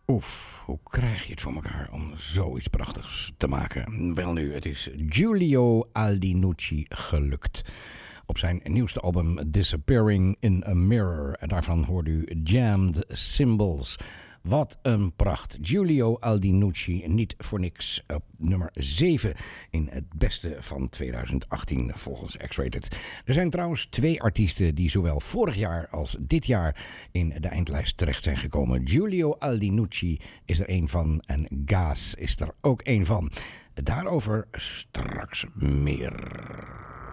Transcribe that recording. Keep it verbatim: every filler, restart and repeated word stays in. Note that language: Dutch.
Oef, hoe krijg je het voor elkaar om zoiets prachtigs te maken? Wel nu, het is Giulio Aldinucci gelukt. Op zijn nieuwste album Disappearing in a Mirror. En daarvan hoort u Jammed Symbols. Wat een pracht. Giulio Aldinucci, niet voor niks op nummer zeven in het beste van tweeduizend achttien volgens X-Rated. Er zijn trouwens twee artiesten die zowel vorig jaar als dit jaar in de eindlijst terecht zijn gekomen. Giulio Aldinucci is er een van en Gaas is er ook een van. Daarover straks meer.